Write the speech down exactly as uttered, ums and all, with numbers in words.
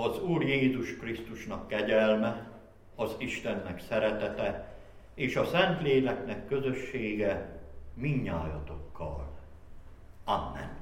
Az Úr Jézus Krisztusnak kegyelme, az Istennek szeretete és a Szentléleknek közössége mindnyájatokkal. Amen.